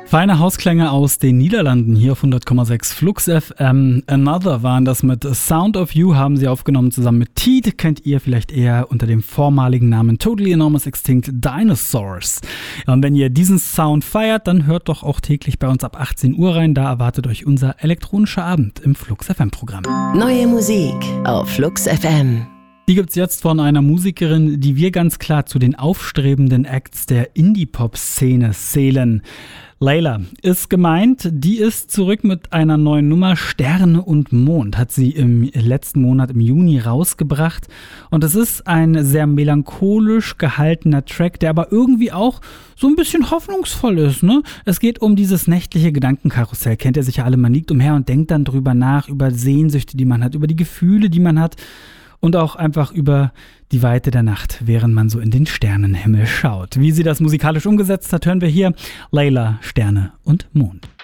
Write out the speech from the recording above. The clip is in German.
Feine Hausklänge aus den Niederlanden hier auf 100,6 Flux FM. Another waren das mit Sound of You, haben sie aufgenommen zusammen mit Teed, kennt ihr vielleicht eher unter dem vormaligen Namen Totally Enormous Extinct Dinosaurs. Ja, und wenn ihr diesen Sound feiert, dann hört doch auch täglich bei uns ab 18 Uhr rein, da erwartet euch unser elektronischer Abend im Flux FM Programm. Neue Musik auf Flux FM. Die gibt's jetzt von einer Musikerin, die wir ganz klar zu den aufstrebenden Acts der Indie-Pop-Szene zählen. Layla ist gemeint, die ist zurück mit einer neuen Nummer. Sterne und Mond hat sie im letzten Monat im Juni rausgebracht. Und es ist ein sehr melancholisch gehaltener Track, der aber irgendwie auch so ein bisschen hoffnungsvoll ist, ne? Es geht um dieses nächtliche Gedankenkarussell. Kennt ihr sicher alle, man liegt umher und denkt dann drüber nach, über Sehnsüchte, die man hat, über die Gefühle, die man hat. Und auch einfach über die Weite der Nacht, während man so in den Sternenhimmel schaut. Wie sie das musikalisch umgesetzt hat, hören wir hier. Layla, Sterne und Mond.